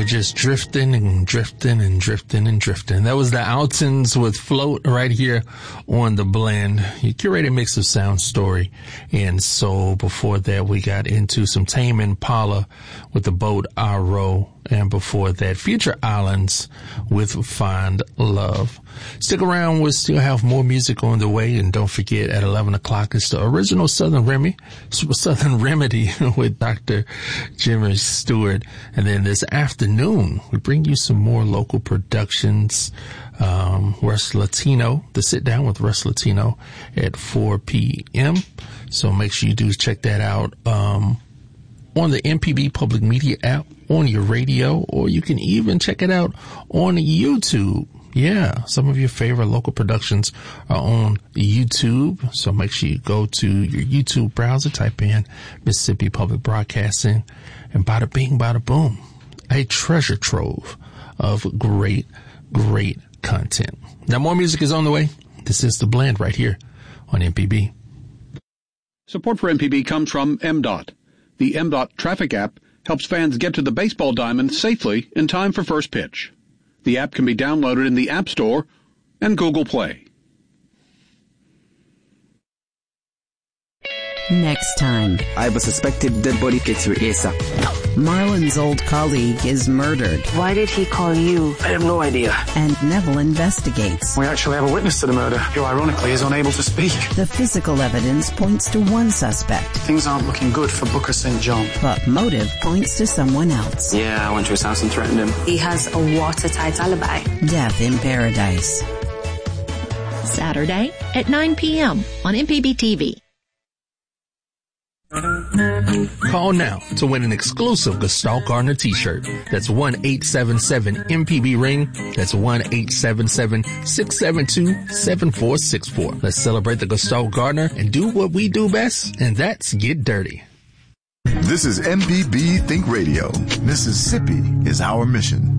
just drifting and drifting and drifting and drifting. That was the Altons with Float right here on The Blend. Your curated mix of sound, story, and soul. Before that, we got into some Tame Impala with The Boat I Row. And before that, Future Islands with Find Love. Stick around. We'll still have more music on the way. And don't forget, at 11 o'clock, it's the original Southern Remedy with Dr. Jimmy Stewart. And then this afternoon, we bring you some more local productions. Russ Latino, the sit down with Russ Latino at 4 p.m. So make sure you do check that out. On the MPB Public Media app, on your radio, or you can even check it out on YouTube. Yeah, some of your favorite local productions are on YouTube. So make sure you go to your YouTube browser, type in Mississippi Public Broadcasting, and bada bing, bada boom. A treasure trove of great, great content. Now more music is on the way. This is The Blend right here on MPB. Support for MPB comes from MDOT. The MDOT traffic app helps fans get to the baseball diamond safely in time for first pitch. The app can be downloaded in the App Store and Google Play. Next time. I have a suspected dead body gets your ASAP. Marlon's old colleague is murdered. Why did he call you? I have no idea. And Neville investigates. We actually have a witness to the murder, who ironically is unable to speak. The physical evidence points to one suspect. Things aren't looking good for Booker St. John. But motive points to someone else. Yeah, I went to his house and threatened him. He has a watertight alibi. Death in Paradise. Saturday at 9 p.m. on MPB TV. Call now to win an exclusive Gestalt Gardner t-shirt. That's 1-877-MPB-RING. That's 1-877-672-7464. Let's celebrate the Gestalt Gardner and do what we do best, and that's get dirty. This is MPB Think Radio. Mississippi is our mission.